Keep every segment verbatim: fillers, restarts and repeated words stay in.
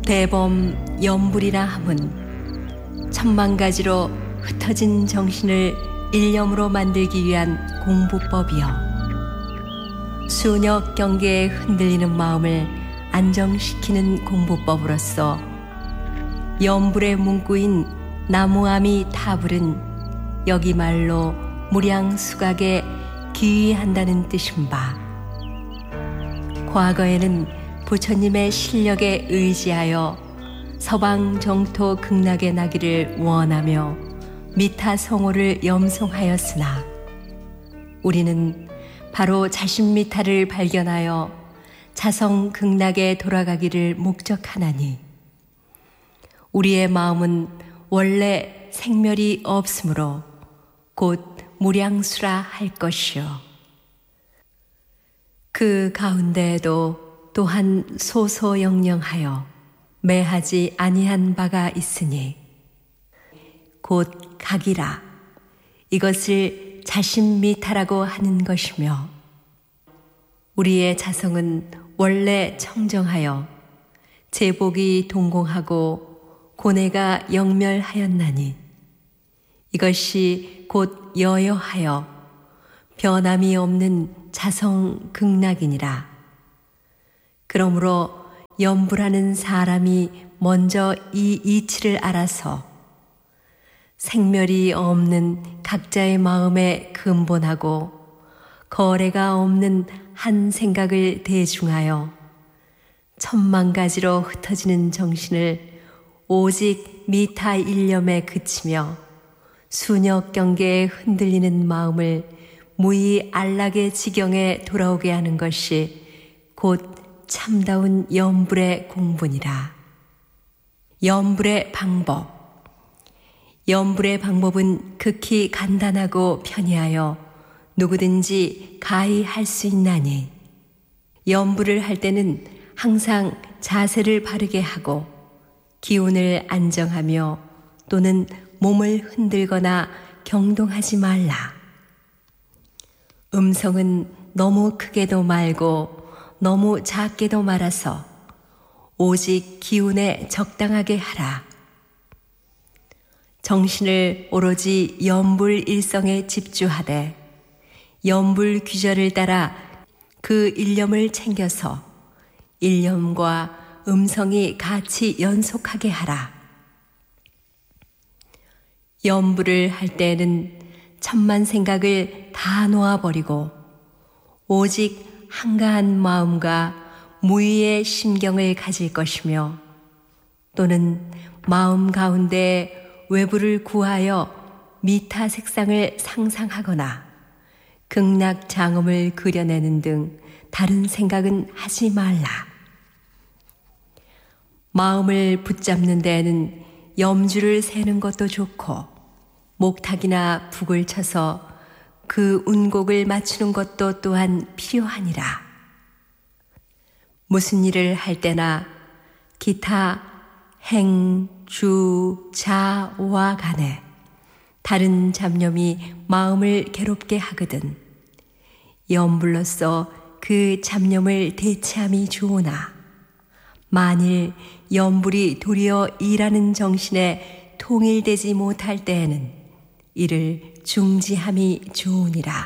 대범 염불이라 함은 천만 가지로 흩어진 정신을 일념으로 만들기 위한 공부법이요, 수녀 경계에 흔들리는 마음을 안정시키는 공부법으로서 염불의 문구인 나무아미 타불은 여기 말로 무량수각에 기의한다는 뜻인 바, 과거에는 부처님의 실력에 의지하여 서방 정토 극락에 나기를 원하며 미타 성호를 염송하였으나, 우리는 바로 자신 미타를 발견하여 자성 극락에 돌아가기를 목적하나니, 우리의 마음은 원래 생멸이 없으므로 곧 무량수라 할 것이요, 그 가운데에도 또한 소소영령하여 매하지 아니한 바가 있으니 곧 각이라, 이것을 자신미타라고 하는 것이며, 우리의 자성은 원래 청정하여 제복이 동공하고 고뇌가 영멸하였나니, 이것이 곧 여여하여 변함이 없는 자성 극락이니라. 그러므로 염불하는 사람이 먼저 이 이치를 알아서 생멸이 없는 각자의 마음에 근본하고 거래가 없는 한 생각을 대중하여 천만 가지로 흩어지는 정신을 오직 미타 일념에 그치며 수녀 경계에 흔들리는 마음을 무의 안락의 지경에 돌아오게 하는 것이 곧 참다운 염불의 공분이라. 염불의 방법. 염불의 방법은 극히 간단하고 편이하여 누구든지 가히 할 수 있나니, 염불을 할 때는 항상 자세를 바르게 하고 기운을 안정하며 또는 몸을 흔들거나 경동하지 말라. 음성은 너무 크게도 말고 너무 작게도 말아서 오직 기운에 적당하게 하라. 정신을 오로지 염불 일성에 집주하되 염불 규절을 따라 그 일념을 챙겨서 일념과 음성이 같이 연속하게 하라. 염불을 할 때에는 천만 생각을 다 놓아버리고 오직 한가한 마음과 무의의 심경을 가질 것이며, 또는 마음 가운데 외부를 구하여 미타 색상을 상상하거나 극락 장엄을 그려내는 등 다른 생각은 하지 말라. 마음을 붙잡는 데에는 염주를 세는 것도 좋고 목탁이나 북을 쳐서 그 운곡을 맞추는 것도 또한 필요하니라. 무슨 일을 할 때나 기타 행, 주, 자와 간에 다른 잡념이 마음을 괴롭게 하거든 염불로서 그 잡념을 대체함이 좋으나, 만일 염불이 도리어 일하는 정신에 통일되지 못할 때에는 이를 중지함이 좋으니라.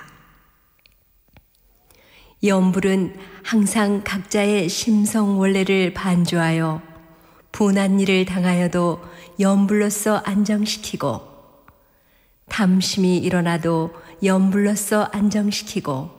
염불은 항상 각자의 심성 원래를 반조하여 분한 일을 당하여도 염불로서 안정시키고, 탐심이 일어나도 염불로서 안정시키고,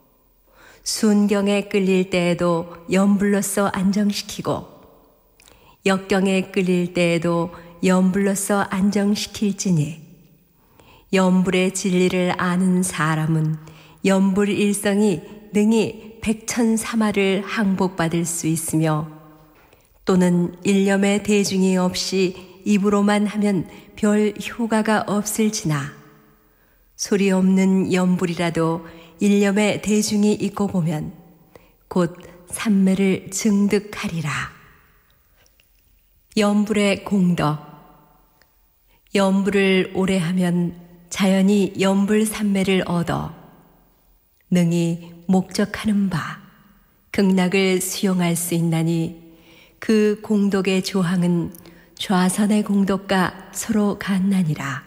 순경에 끌릴 때에도 염불로서 안정시키고, 역경에 끌릴 때에도 염불로서 안정시킬지니, 염불의 진리를 아는 사람은 염불 일성이 능히 백천사마를 항복받을 수 있으며, 또는 일념의 대중이 없이 입으로만 하면 별 효과가 없을지나, 소리 없는 염불이라도 일념의 대중이 있고 보면 곧 삼매를 증득하리라. 염불의 공덕. 염불을 오래 하면 자연히 염불 삼매를 얻어 능히 목적하는 바 극락을 수용할 수 있나니, 그 공덕의 조항은 좌선의 공덕과 서로 같나니라.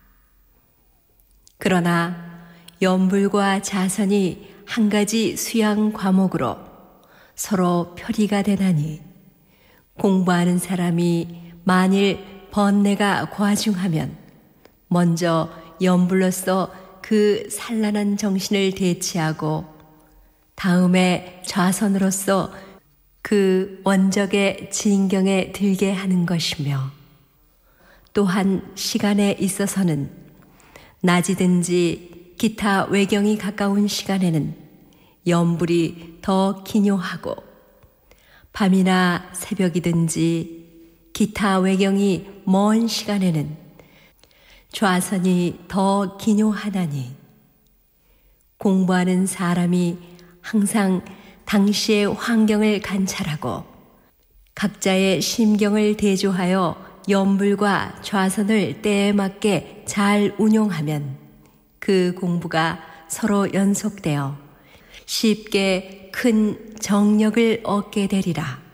그러나 연불과 자선이 한 가지 수양 과목으로 서로 표리가 되나니 공부하는 사람이 만일 번뇌가 과중하면 먼저 연불로서 그 산란한 정신을 대치하고 다음에 좌선으로서 그 원적의 진경에 들게 하는 것이며, 또한 시간에 있어서는 낮이든지 기타 외경이 가까운 시간에는 연불이 더 기묘하고, 밤이나 새벽이든지 기타 외경이 먼 시간에는 좌선이 더 기묘하다니, 공부하는 사람이 항상 당시의 환경을 관찰하고 각자의 심경을 대조하여 연불과 좌선을 때에 맞게 잘 운용하면 그 공부가 서로 연속되어 쉽게 큰 정력을 얻게 되리라.